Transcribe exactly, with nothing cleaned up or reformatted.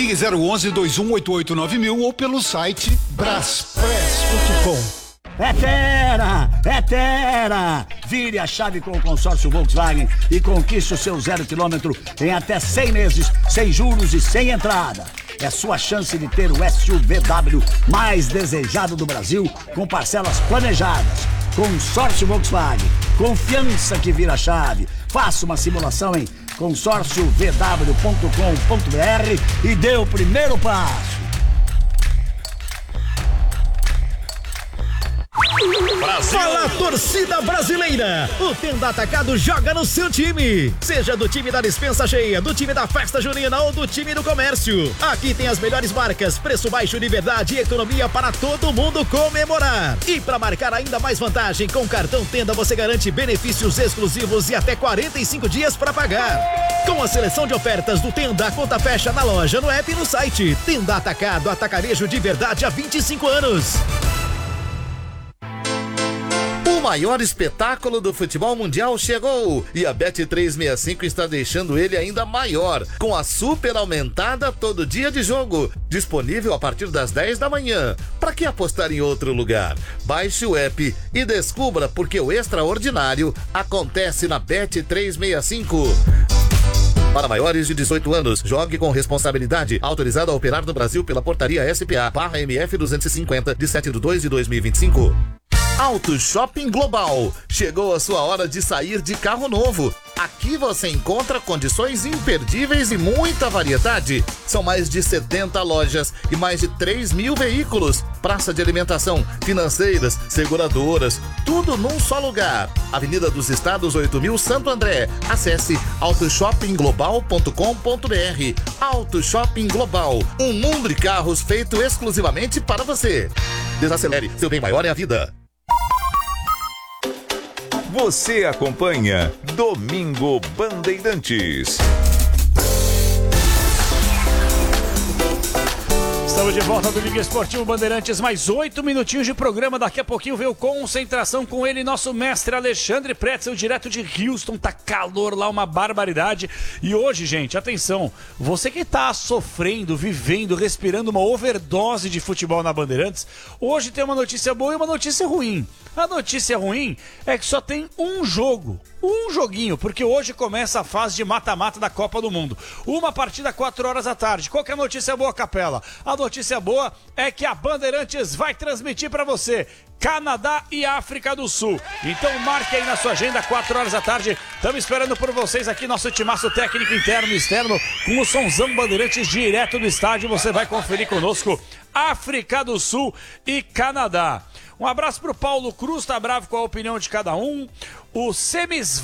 Ligue zero onze, dois um oito oito, nove mil ou pelo site braspress ponto com. É Tera! É Tera! Vire a chave com o consórcio Volkswagen e conquiste o seu zero quilômetro em até cem meses, sem juros e sem entrada. É sua chance de ter o S U V W mais desejado do Brasil, com parcelas planejadas. Consórcio Volkswagen. Confiança que vira chave. Faça uma simulação em consórcio v w ponto com ponto b r e dê o primeiro passo. Brasil. Fala, torcida brasileira! O Tenda Atacado joga no seu time. Seja do time da dispensa cheia, do time da festa junina ou do time do comércio. Aqui tem as melhores marcas, preço baixo de verdade e economia para todo mundo comemorar. E para marcar ainda mais vantagem, com o cartão Tenda você garante benefícios exclusivos e até quarenta e cinco dias para pagar. Com a seleção de ofertas do Tenda, a conta fecha na loja, no app e no site. Tenda Atacado, atacarejo de verdade há vinte e cinco anos. O maior espetáculo do futebol mundial chegou e a Bet trezentos e sessenta e cinco está deixando ele ainda maior, com a super aumentada todo dia de jogo, disponível a partir das dez da manhã. Para que apostar em outro lugar? Baixe o app e descubra porque o extraordinário acontece na Bet trezentos e sessenta e cinco. Para maiores de dezoito anos, jogue com responsabilidade. Autorizado a operar no Brasil pela portaria S P A barra M F duzentos e cinquenta, de sete de dois de dois mil e vinte e cinco. Auto Shopping Global. Chegou a sua hora de sair de carro novo. Aqui você encontra condições imperdíveis e muita variedade. São mais de setenta lojas e mais de três mil veículos. Praça de alimentação, financeiras, seguradoras, tudo num só lugar. Avenida dos Estados oito mil, Santo André. Acesse auto shopping global ponto com ponto b r. Auto Shopping Global. Um mundo de carros feito exclusivamente para você. Desacelere, seu bem maior é a vida. Você acompanha Domingo Bandeirantes. Estamos de volta do Domingo Esportivo Bandeirantes, mais oito minutinhos de programa. Daqui a pouquinho veio concentração com ele, nosso mestre Alexandre Pretzel, direto de Houston. Tá calor lá, uma barbaridade. E hoje, gente, atenção, você que tá sofrendo, vivendo, respirando uma overdose de futebol na Bandeirantes, hoje tem uma notícia boa e uma notícia ruim. A notícia ruim é que só tem um jogo, um joguinho, porque hoje começa a fase de mata-mata da Copa do Mundo. Uma partida quatro horas da tarde. Qual que é a notícia boa, Capela? A notícia boa é que a Bandeirantes vai transmitir para você Canadá e África do Sul. Então marque aí na sua agenda, quatro horas da tarde. Estamos esperando por vocês aqui, nosso timaço técnico interno e externo, com o Sonzão Bandeirantes direto do estádio. Você vai conferir conosco África do Sul e Canadá. Um abraço pro Paulo Cruz, tá bravo com a opinião de cada um. O Semis